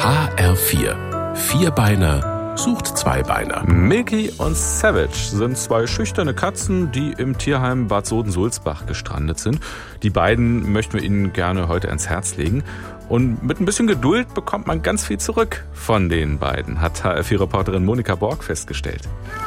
HR4. Vierbeiner sucht Zweibeiner. Milky und Savage sind zwei schüchterne Katzen, die im Tierheim Bad Soden-Sulzbach gestrandet sind. Die beiden möchten wir Ihnen gerne heute ans Herz legen. Und mit ein bisschen Geduld bekommt man ganz viel zurück von den beiden, hat HR4-Reporterin Monika Borg festgestellt.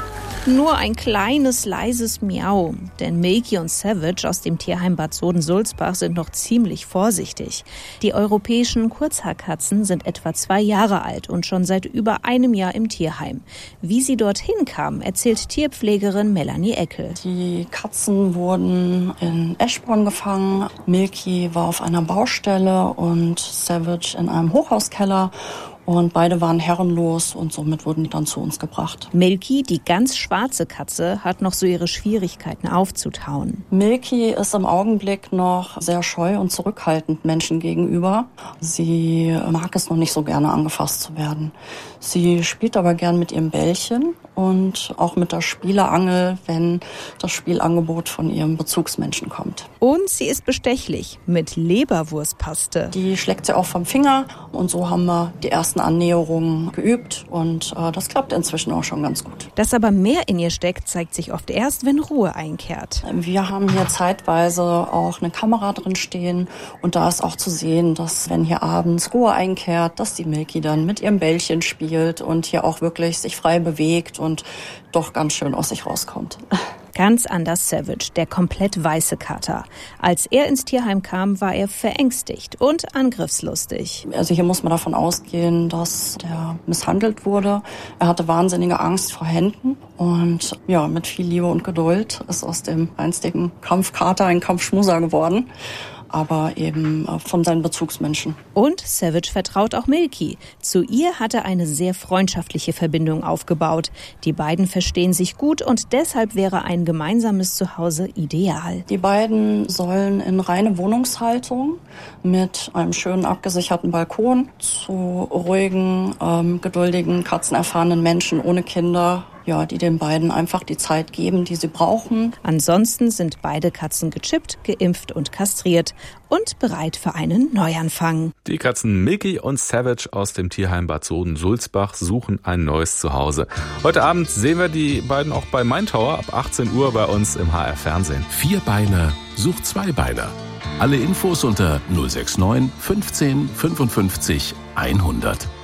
Nur ein kleines, leises Miau, denn Milky und Savage aus dem Tierheim Bad Soden-Sulzbach sind noch ziemlich vorsichtig. Die europäischen Kurzhaarkatzen sind etwa 2 Jahre alt und schon seit über einem Jahr im Tierheim. Wie sie dorthin kamen, erzählt Tierpflegerin Melanie Eckel. Die Katzen wurden in Eschborn gefangen. Milky war auf einer Baustelle und Savage in einem Hochhauskeller. Und beide waren herrenlos und somit wurden die dann zu uns gebracht. Milky, die ganz schwarze Katze, hat noch so ihre Schwierigkeiten aufzutauen. Milky ist im Augenblick noch sehr scheu und zurückhaltend Menschen gegenüber. Sie mag es noch nicht so gerne angefasst zu werden. Sie spielt aber gern mit ihrem Bällchen und auch mit der Spieleangel, wenn das Spielangebot von ihrem Bezugsmenschen kommt. Und sie ist bestechlich mit Leberwurstpaste. Die schlägt sie auch vom Finger und so haben wir die ersten Annäherungen geübt und das klappt inzwischen auch schon ganz gut. Dass aber mehr in ihr steckt, zeigt sich oft erst, wenn Ruhe einkehrt. Wir haben hier zeitweise auch eine Kamera drin stehen und da ist auch zu sehen, dass wenn hier abends Ruhe einkehrt, dass die Milky dann mit ihrem Bällchen spielt und hier auch wirklich sich frei bewegt und doch ganz schön aus sich rauskommt. Ganz anders Savage, der komplett weiße Kater. Als er ins Tierheim kam, war er verängstigt und angriffslustig. Also hier muss man davon ausgehen, dass der misshandelt wurde. Er hatte wahnsinnige Angst vor Händen und ja, mit viel Liebe und Geduld ist aus dem einstigen Kampfkater ein Kampfschmuser geworden. Aber eben von seinen Bezugsmenschen. Und Savage vertraut auch Milky. Zu ihr hat er eine sehr freundschaftliche Verbindung aufgebaut. Die beiden verstehen sich gut und deshalb wäre ein gemeinsames Zuhause ideal. Die beiden sollen in reine Wohnungshaltung mit einem schönen abgesicherten Balkon zu ruhigen, geduldigen, katzenerfahrenen Menschen ohne Kinder, ja, die den beiden einfach die Zeit geben, die sie brauchen. Ansonsten sind beide Katzen gechippt, geimpft und kastriert und bereit für einen Neuanfang. Die Katzen Milky und Savage aus dem Tierheim Bad Soden-Sulzbach suchen ein neues Zuhause. Heute Abend sehen wir die beiden auch bei Main Tower ab 18 Uhr bei uns im HR-Fernsehen. Vierbeiner sucht Zweibeiner. Alle Infos unter 069 15 55 100.